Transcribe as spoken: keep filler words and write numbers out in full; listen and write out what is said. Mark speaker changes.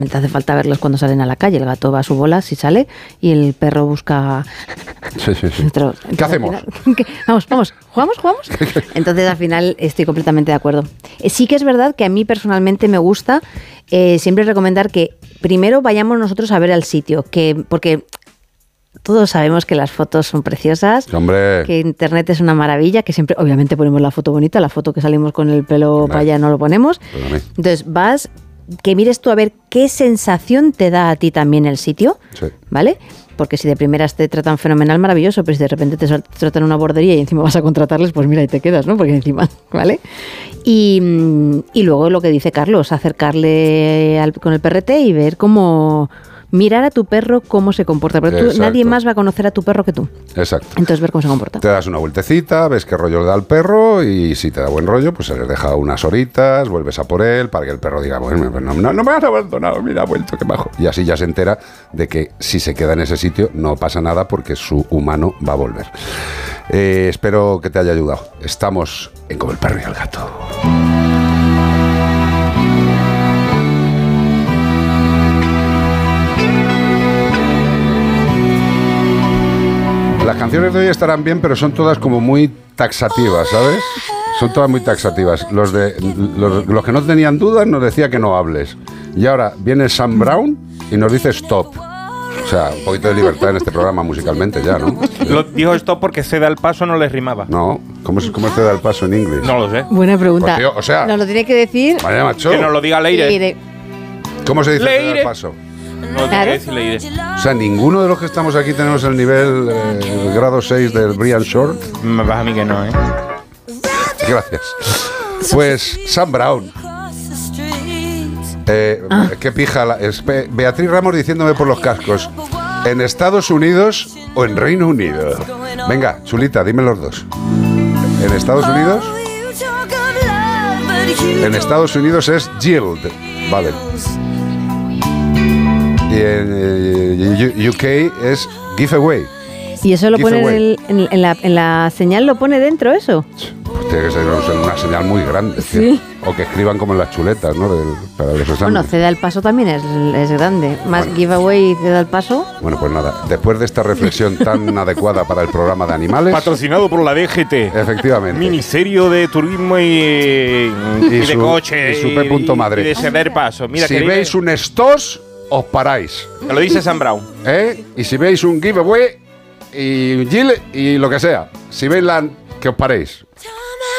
Speaker 1: te hace falta verlos cuando salen a la calle. El gato va a su bola, si sale, y el perro busca...
Speaker 2: Sí, sí, sí.
Speaker 1: Entonces,
Speaker 2: ¿Qué hacemos?
Speaker 1: Final, ¿qué? Vamos, vamos, ¿jugamos, jugamos? Entonces, al final, estoy completamente de acuerdo. Eh, sí que es verdad que a mí personalmente me gusta eh, siempre recomendar que primero vayamos nosotros a ver al sitio, que porque... Todos sabemos que las fotos son preciosas,
Speaker 2: Hombre.
Speaker 1: que internet es una maravilla, que siempre, obviamente, ponemos la foto bonita, la foto que salimos con el pelo para allá no lo ponemos. Entonces vas, que mires tú a ver qué sensación te da a ti también el sitio,
Speaker 2: sí.
Speaker 1: ¿vale? Porque si de primeras te tratan fenomenal, maravilloso, pero si de repente te tratan una bordería y encima vas a contratarles, pues mira, ahí te quedas, ¿no? Porque encima, ¿vale? Y, y luego lo que dice Carlos, acercarle al, con el perrete y ver cómo... Mirar a tu perro cómo se comporta, pero tú, nadie más va a conocer a tu perro que tú.
Speaker 2: Exacto.
Speaker 1: Entonces ver cómo se comporta.
Speaker 2: Te das una vueltecita, ves qué rollo le da al perro y si te da buen rollo, pues se les deja unas horitas, vuelves a por él para que el perro diga, bueno, no, no, no me has abandonado, mira, ha vuelto, qué majo. Y así ya se entera de que si se queda en ese sitio no pasa nada porque su humano va a volver. Eh, espero que te haya ayudado. Estamos en Como el perro y el gato. Las canciones de hoy estarán bien, pero son todas como muy taxativas, ¿sabes? Son todas muy taxativas. Los, de, los, los que no tenían dudas nos decía que no hables. Y ahora viene Sam Brown y nos dice stop. O sea, un poquito de libertad en este programa musicalmente ya, ¿no?
Speaker 3: Lo dijo stop porque ceda el paso no les rimaba.
Speaker 2: No, ¿cómo es, cómo es ceda el paso en inglés?
Speaker 3: No lo sé.
Speaker 1: Buena pregunta.
Speaker 2: Pues, tío, o sea,
Speaker 1: nos lo tiene que decir.
Speaker 2: Vaya macho.
Speaker 3: Que nos lo diga Leire.
Speaker 1: Leire.
Speaker 2: ¿Cómo se dice
Speaker 3: Leire.
Speaker 2: ceda el paso?
Speaker 3: No,
Speaker 1: Claro.
Speaker 3: decir Leire.
Speaker 2: O sea, ninguno de los que estamos aquí tenemos el nivel, eh, el grado seis del Brian Short.
Speaker 3: Me vas a mí que no, ¿eh?
Speaker 2: Gracias. Pues Sam Brown. Eh,
Speaker 1: Ah.
Speaker 2: ¿Qué pija? La, es Be- Beatriz Ramos diciéndome por los cascos. ¿En Estados Unidos o en Reino Unido? Venga, chulita, dime los dos. ¿En Estados Unidos? En Estados Unidos es Yield. Vale. Y en eh, U K es Giveaway.
Speaker 1: Y eso lo
Speaker 2: Give
Speaker 1: pone en,
Speaker 2: away.
Speaker 1: el- en- en la, en la señal, lo pone dentro eso.
Speaker 2: Pues tiene que ser una señal muy grande.
Speaker 1: Sí.
Speaker 2: tío. O que escriban como en las chuletas, ¿no? Del- para los exámenes.
Speaker 1: Bueno, ceda el paso también es, es grande. Más
Speaker 2: Bueno.
Speaker 1: giveaway y ceda el paso.
Speaker 2: Bueno, pues nada, después de esta reflexión tan adecuada para el programa de animales,
Speaker 3: Patrocinado por la D G T.
Speaker 2: efectivamente,
Speaker 3: Ministerio de Turismo y, y,
Speaker 2: Y
Speaker 3: de
Speaker 2: su-
Speaker 3: Coche.
Speaker 2: y su P.
Speaker 3: y,
Speaker 2: Madrid.
Speaker 3: y de ceder paso. Mira,
Speaker 2: si
Speaker 3: que
Speaker 2: veis un estos, os paráis,
Speaker 3: me lo dice Sam Brown.
Speaker 2: ¿eh? Y si veis un giveaway y un Gil y lo que sea, si veis la, que os paréis.